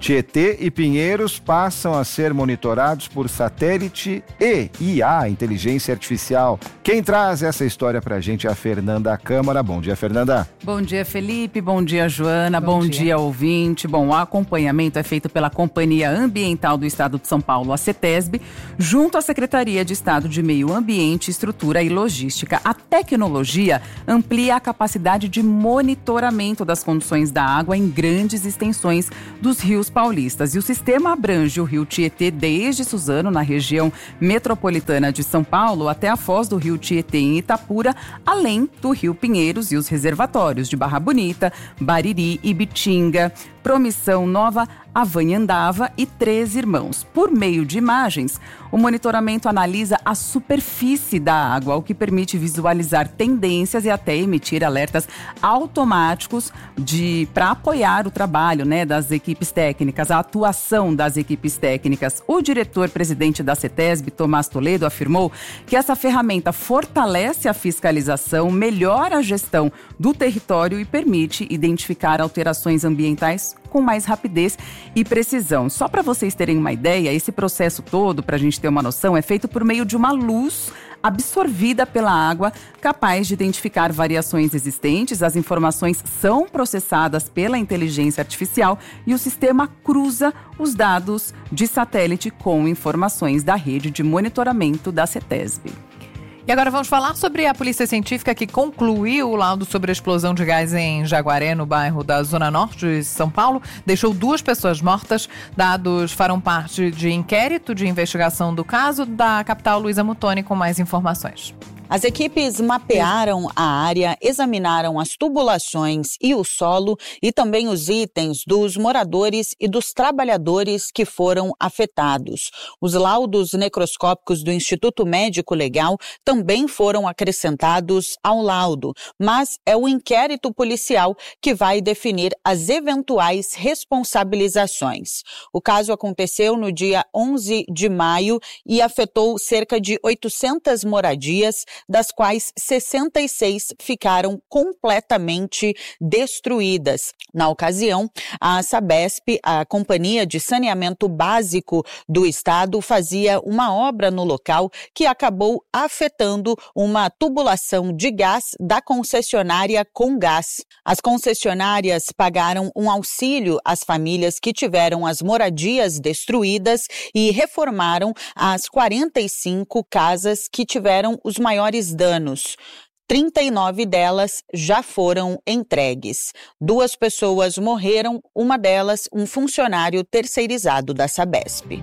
Tietê e Pinheiros passam a ser monitorados por satélite e I A, inteligência artificial. Quem traz essa história pra gente é a Fernanda Câmara. Bom dia, Fernanda. Bom dia, Felipe. Bom dia, Joana. Bom, Bom dia. dia, ouvinte. Bom, o acompanhamento é feito pela Companhia Ambiental do Estado de São Paulo, a CETESB, junto à Secretaria de Estado de Meio Ambiente, Estrutura e Logística. A tecnologia amplia a capacidade de monitoramento das condições da água em grandes extensões dos rios paulistas. E o sistema abrange o rio Tietê desde Suzano, na região metropolitana de São Paulo, até a foz do rio Tietê em Itapura, além do rio Pinheiros e os reservatórios de Barra Bonita, Bariri, Ibitinga, Promissão, Nova Avanhandava e Três Irmãos. Por meio de imagens, o monitoramento analisa a superfície da água, o que permite visualizar tendências e até emitir alertas automáticos de para apoiar o trabalho, né, das equipes técnicas, a atuação das equipes técnicas. O diretor-presidente da CETESB, Tomás Toledo, afirmou que essa ferramenta fortalece a fiscalização, melhora a gestão do território e permite identificar alterações ambientais com mais rapidez e precisão. Só para vocês terem uma ideia, esse processo todo, para a gente ter uma noção, é feito por meio de uma luz absorvida pela água, capaz de identificar variações existentes. As informações são processadas pela inteligência artificial e o sistema cruza os dados de satélite com informações da rede de monitoramento da CETESB. E agora vamos falar sobre a polícia científica que concluiu o laudo sobre a explosão de gás em Jaguaré, no bairro da Zona Norte de São Paulo. Deixou duas pessoas mortas. Dados farão parte de inquérito de investigação do caso. Da capital, Luísa Mutoni, com mais informações. As equipes mapearam a área, examinaram as tubulações e o solo e também os itens dos moradores e dos trabalhadores que foram afetados. Os laudos necroscópicos do Instituto Médico Legal também foram acrescentados ao laudo, mas é o inquérito policial que vai definir as eventuais responsabilizações. O caso aconteceu no dia onze de maio e afetou cerca de oitocentas moradias, das quais sessenta e seis ficaram completamente destruídas. Na ocasião, a Sabesp, a Companhia de Saneamento Básico do Estado, fazia uma obra no local que acabou afetando uma tubulação de gás da concessionária Comgás. As concessionárias pagaram um auxílio às famílias que tiveram as moradias destruídas e reformaram as quarenta e cinco casas que tiveram os maiores danos. trinta e nove delas já foram entregues. Duas pessoas morreram, uma delas um funcionário terceirizado da Sabesp.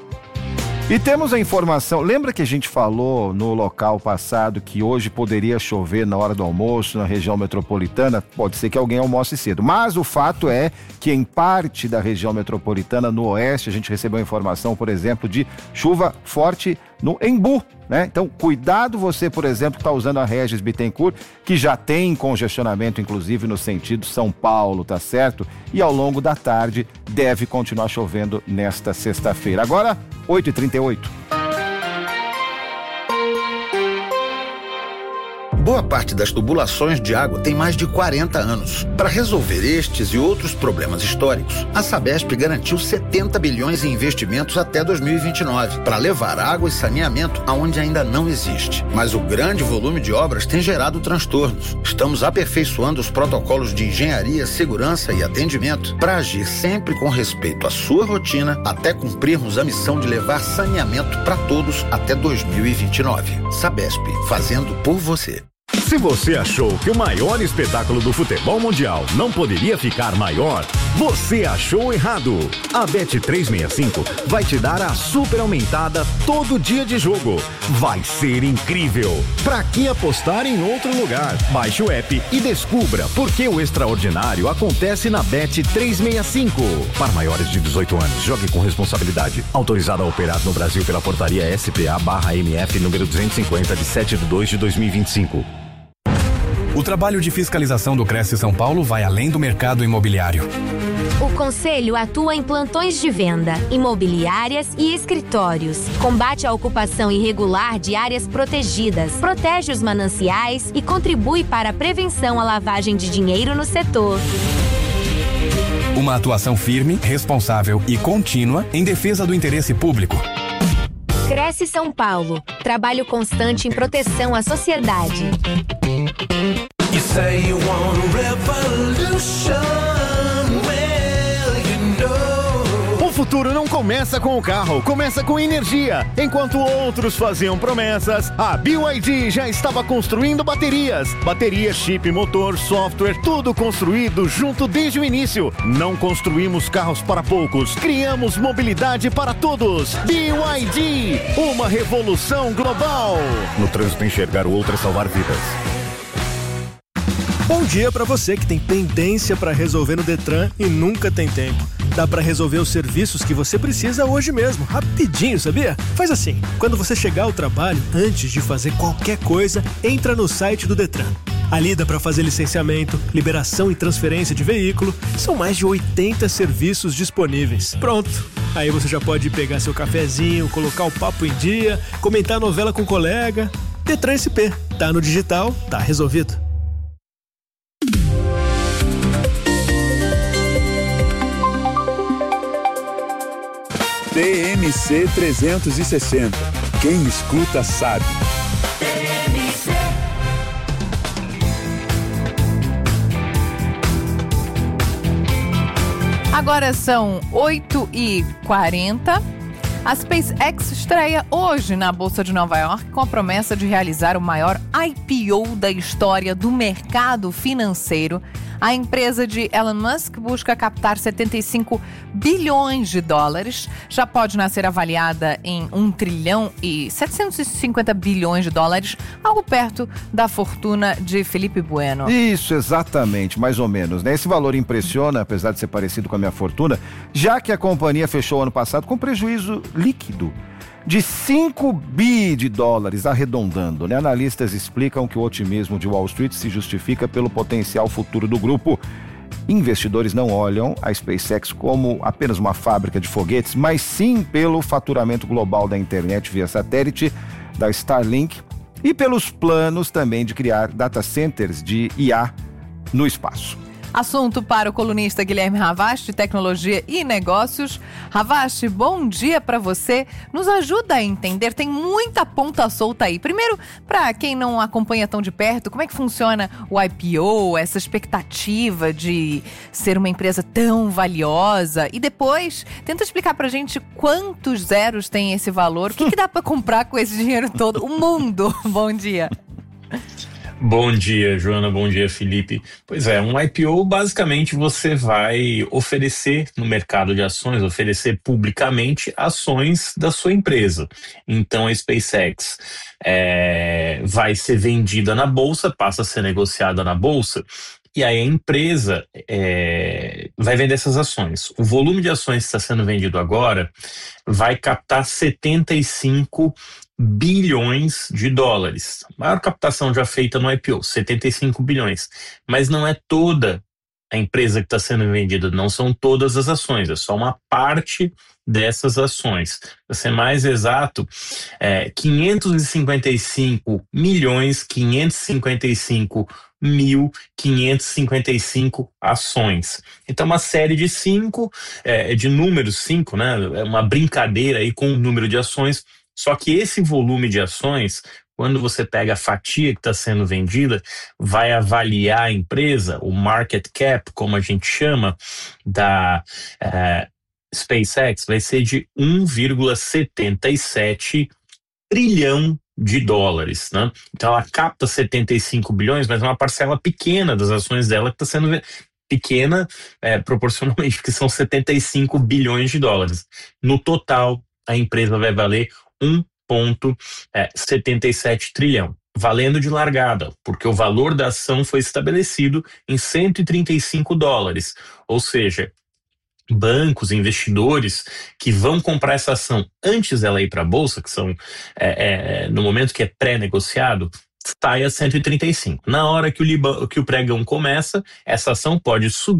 E temos a informação, lembra que a gente falou no local passado que hoje poderia chover na hora do almoço na região metropolitana? Pode ser que alguém almoce cedo, mas o fato é que em parte da região metropolitana, no oeste, a gente recebeu informação, por exemplo, de chuva forte no Embu, né? Então, cuidado você, por exemplo, que está usando a Regis Bittencourt, que já tem congestionamento, inclusive, no sentido São Paulo, tá certo? E ao longo da tarde deve continuar chovendo nesta sexta-feira. Agora, oito e trinta e oito. Boa parte das tubulações de água tem mais de quarenta anos. Para resolver estes e outros problemas históricos, a Sabesp garantiu setenta bilhões em investimentos até dois mil e vinte e nove, para levar água e saneamento aonde ainda não existe. Mas o grande volume de obras tem gerado transtornos. Estamos aperfeiçoando os protocolos de engenharia, segurança e atendimento para agir sempre com respeito à sua rotina, até cumprirmos a missão de levar saneamento para todos até dois mil e vinte e nove. Sabesp, fazendo por você. Se você achou que o maior espetáculo do futebol mundial não poderia ficar maior, você achou errado. A Bet trezentos e sessenta e cinco vai te dar a super aumentada todo dia de jogo. Vai ser incrível. Pra que apostar em outro lugar? Baixe o app e descubra por que o extraordinário acontece na Bet trezentos e sessenta e cinco. Para maiores de dezoito anos, jogue com responsabilidade. Autorizado a operar no Brasil pela portaria S P A barra M F número duzentos e cinquenta de sete de dois de dois mil e vinte e cinco. O trabalho de fiscalização do Cresce São Paulo vai além do mercado imobiliário. O Conselho atua em plantões de venda, imobiliárias e escritórios. Combate a ocupação irregular de áreas protegidas, protege os mananciais e contribui para a prevenção à lavagem de dinheiro no setor. Uma atuação firme, responsável e contínua em defesa do interesse público. Cresce São Paulo. Trabalho constante em proteção à sociedade. You say you want revolution. Well, you know. O futuro não começa com o carro, começa com energia. Enquanto outros faziam promessas, a B Y D já estava construindo baterias. Bateria, chip, motor, software, tudo construído junto desde o início. Não construímos carros para poucos, criamos mobilidade para todos. B Y D, uma revolução global. No trânsito, enxergar o outro é salvar vidas. Bom dia para você que tem pendência para resolver no Detran e nunca tem tempo. Dá para resolver os serviços que você precisa hoje mesmo, rapidinho, sabia? Faz assim, quando você chegar ao trabalho, antes de fazer qualquer coisa, entra no site do Detran. Ali dá para fazer licenciamento, liberação e transferência de veículo. São mais de oitenta serviços disponíveis. Pronto! Aí você já pode pegar seu cafezinho, colocar o papo em dia, comentar a novela com o colega. Detran S P. Tá no digital, tá resolvido. T M C trezentos e sessenta. Quem escuta sabe. Agora são oito e quarenta. A SpaceX estreia hoje na Bolsa de Nova York com a promessa de realizar o maior I P O da história do mercado financeiro. A empresa de Elon Musk busca captar setenta e cinco bilhões de dólares. Já pode nascer avaliada em um trilhão e setecentos e cinquenta bilhões de dólares, algo perto da fortuna de Felipe Bueno. Isso, exatamente, mais ou menos, né? Esse valor impressiona, apesar de ser parecido com a minha fortuna, já que a companhia fechou ano passado com prejuízo líquido de cinco bi de dólares, arredondando, né? Analistas explicam que o otimismo de Wall Street se justifica pelo potencial futuro do grupo. Investidores não olham a SpaceX como apenas uma fábrica de foguetes, mas sim pelo faturamento global da internet via satélite, da Starlink, e pelos planos também de criar data centers de I A no espaço. Assunto para o colunista Guilherme Ravast, Tecnologia e Negócios. Ravast, bom dia para você. Nos ajuda a entender, tem muita ponta solta aí. Primeiro, para quem não acompanha tão de perto, como é que funciona o I P O, essa expectativa de ser uma empresa tão valiosa? E depois, tenta explicar pra gente quantos zeros tem esse valor, o que, que dá para comprar com esse dinheiro todo? O mundo. Bom dia. Bom dia, Joana. Bom dia, Felipe. Pois é, um I P O, basicamente, você vai oferecer no mercado de ações, oferecer publicamente ações da sua empresa. Então, a SpaceX é, vai ser vendida na bolsa, passa a ser negociada na bolsa, e aí a empresa é, vai vender essas ações. O volume de ações que está sendo vendido agora vai captar setenta e cinco bilhões de dólares. A maior captação já feita no I P O, setenta e cinco bilhões. Mas não é toda a empresa que está sendo vendida, não são todas as ações, é só uma parte dessas ações. Para ser mais exato, é quinhentos e cinquenta e cinco milhões, quinhentos e cinquenta e cinco mil, quinhentos e cinquenta e cinco ações. Então, uma série de cinco, é, de números cinco, né? É uma brincadeira aí com o número de ações. Só que esse volume de ações, quando você pega a fatia que está sendo vendida, vai avaliar a empresa, o market cap, como a gente chama, da uh, SpaceX, vai ser de um vírgula setenta e sete trilhão de dólares, né? Então ela capta setenta e cinco bilhões, mas é uma parcela pequena das ações dela que está sendo vendida. Pequena é, proporcionalmente, porque são setenta e cinco bilhões de dólares. No total, a empresa vai valer um vírgula setenta e sete trilhão, valendo de largada, porque o valor da ação foi estabelecido em cento e trinta e cinco dólares, ou seja, bancos, investidores que vão comprar essa ação antes dela ir para a bolsa, que são é, é, no momento que é pré-negociado, sai a cento e trinta e cinco. Na hora que o, Liba, que o pregão começa, essa ação pode subir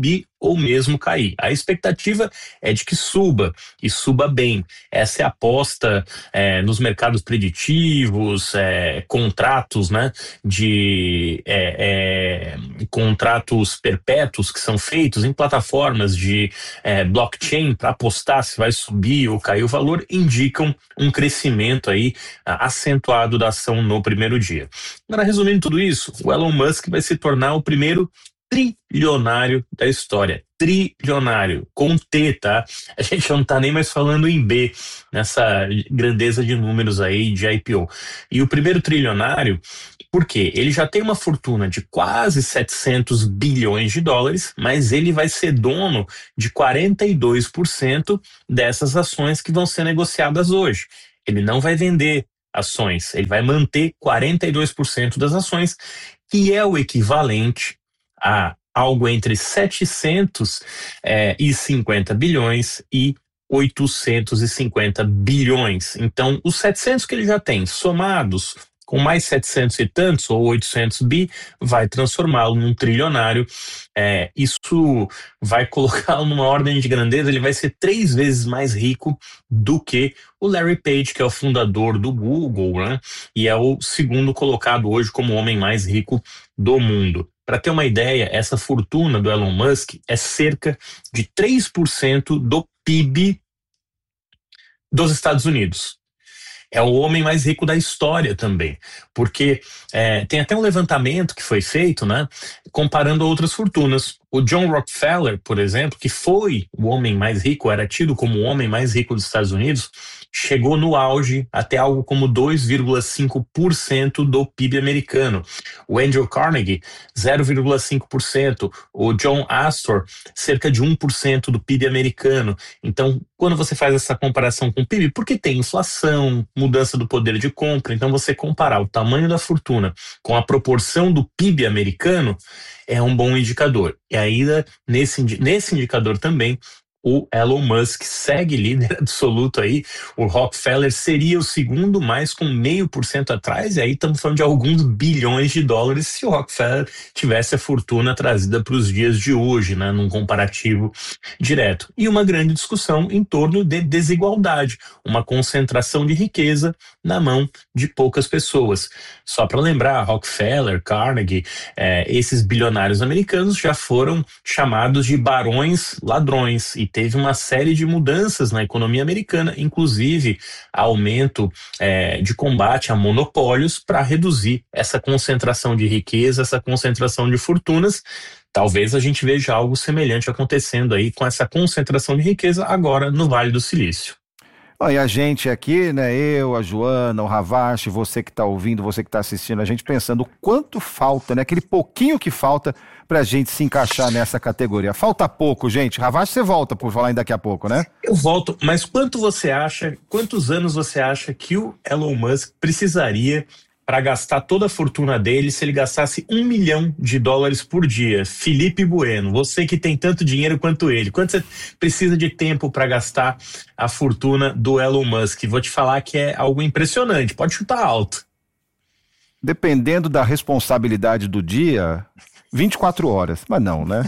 ou mesmo cair. A expectativa é de que suba, e suba bem. Essa é a aposta é, nos mercados preditivos, é, contratos, né, de é, é, contratos perpétuos que são feitos em plataformas de é, blockchain para apostar se vai subir ou cair o valor, indicam um crescimento aí acentuado da ação no primeiro dia. Agora, resumindo tudo isso, o Elon Musk vai se tornar o primeiro trilionário da história. Trilionário, com T, tá? A gente não tá nem mais falando em B, nessa grandeza de números aí de I P O. E o primeiro trilionário, por quê? Ele já tem uma fortuna de quase setecentos bilhões de dólares, mas ele vai ser dono de quarenta e dois por cento dessas ações que vão ser negociadas hoje. Ele não vai vender ações, ele vai manter quarenta e dois por cento das ações, que é o equivalente a algo entre setecentos e cinquenta bilhões e oitocentos e cinquenta bilhões. Então, os setecentos que ele já tem, somados com mais setecentos e tantos, ou oitocentos bi, vai transformá-lo num trilionário. É, isso vai colocá-lo numa ordem de grandeza, ele vai ser três vezes mais rico do que o Larry Page, que é o fundador do Google, né? E é o segundo colocado hoje como o homem mais rico do mundo. Para ter uma ideia, essa fortuna do Elon Musk é cerca de três por cento do P I B dos Estados Unidos. É o homem mais rico da história também, porque é, tem até um levantamento que foi feito, né, comparando a outras fortunas. O John Rockefeller, por exemplo, que foi o homem mais rico, era tido como o homem mais rico dos Estados Unidos, chegou no auge até algo como dois vírgula cinco por cento do P I B americano. O Andrew Carnegie, zero vírgula cinco por cento. O John Astor, cerca de um por cento do P I B americano. Então, quando você faz essa comparação com o P I B, porque tem inflação, mudança do poder de compra, então você comparar o tamanho da fortuna com a proporção do P I B americano é um bom indicador. E ainda, nesse, nesse indicador também, o Elon Musk segue líder absoluto aí. O Rockefeller seria o segundo, mais com meio por cento atrás, e aí estamos falando de alguns bilhões de dólares se o Rockefeller tivesse a fortuna trazida para os dias de hoje, né, num comparativo direto. E uma grande discussão em torno de desigualdade, uma concentração de riqueza na mão de poucas pessoas. Só para lembrar, Rockefeller, Carnegie, eh, esses bilionários americanos já foram chamados de barões ladrões, e teve uma série de mudanças na economia americana, inclusive aumento é, de combate a monopólios para reduzir essa concentração de riqueza, essa concentração de fortunas. Talvez a gente veja algo semelhante acontecendo aí com essa concentração de riqueza agora no Vale do Silício. E a gente aqui, né, eu, a Joana, o Ravache, você que está ouvindo, você que está assistindo, a gente pensando o quanto falta, né, aquele pouquinho que falta pra gente se encaixar nessa categoria. Falta pouco, gente. Ravache, você volta por falar em daqui a pouco, né? Eu volto, mas quanto você acha, quantos anos você acha que o Elon Musk precisaria para gastar toda a fortuna dele se ele gastasse um milhão de dólares por dia? Felipe Bueno, você que tem tanto dinheiro quanto ele, quanto você precisa de tempo para gastar a fortuna do Elon Musk? Vou te falar que é algo impressionante, pode chutar alto. Dependendo da responsabilidade do dia, vinte e quatro horas, mas não, né?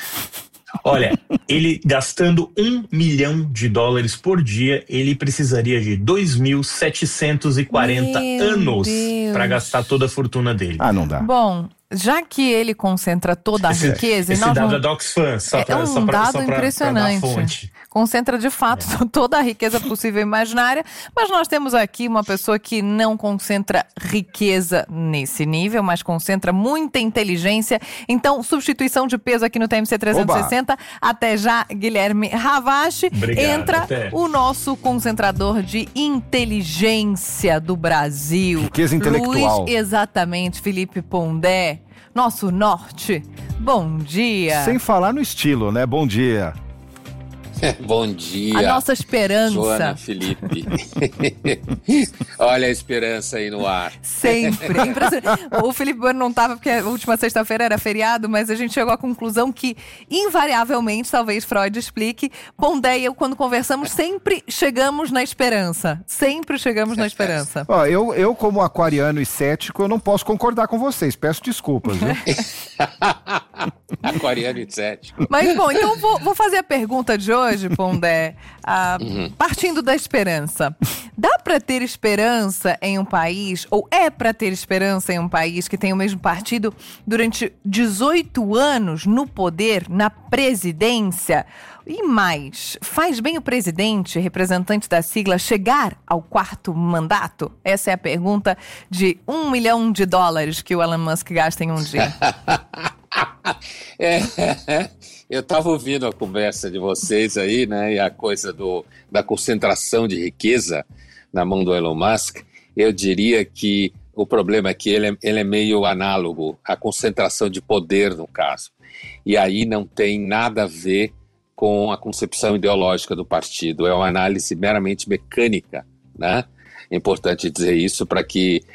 Olha, ele gastando um milhão de dólares por dia, ele precisaria de dois mil setecentos e quarenta anos para gastar toda a fortuna dele. Ah, não dá. Bom, já que ele concentra toda a esse, riqueza... Esse e nós dado não... é da Oxfam, só pra, é um só pra, dado só pra, impressionante. pra dar fonte. Concentra de fato é. toda a riqueza possível e imaginária, mas nós temos aqui uma pessoa que não concentra riqueza nesse nível, mas concentra muita inteligência. Então, substituição de peso aqui no T M C trezentos e sessenta. Oba. Até já, Guilherme Ravache. Obrigado, entra até. o nosso concentrador de inteligência do Brasil. Riqueza intelectual. Luiz, exatamente, Felipe Pondé. Nosso norte, bom dia. Sem falar no estilo, né? Bom dia. Bom dia. A nossa esperança. Joana, Felipe. Olha a esperança aí no ar. Sempre. É o Felipe Bueno não estava porque a última sexta-feira era feriado, mas a gente chegou à conclusão que, invariavelmente, talvez Freud explique, Pondé e eu, quando conversamos, sempre chegamos na esperança. Sempre chegamos na esperança. Ó, eu, eu, como aquariano e cético, eu não posso concordar com vocês. Peço desculpas, viu? Aquariano em sete. Mas, bom, então vou, vou fazer a pergunta de hoje, Pondé, ah, Uhum. partindo da esperança. Dá para ter esperança em um país, ou é para ter esperança em um país que tem o mesmo partido durante dezoito anos no poder, na presidência? E mais, faz bem o presidente, representante da sigla, chegar ao quarto mandato? Essa é a pergunta de um milhão de dólares que o Elon Musk gasta em um dia. É, eu estava ouvindo a conversa de vocês aí, né, e a coisa do, da concentração de riqueza na mão do Elon Musk. Eu diria que o problema é que ele é, ele é meio análogo à concentração de poder, no caso. E aí não tem nada a ver com a concepção ideológica do partido. É uma análise meramente mecânica, né? É importante dizer isso para que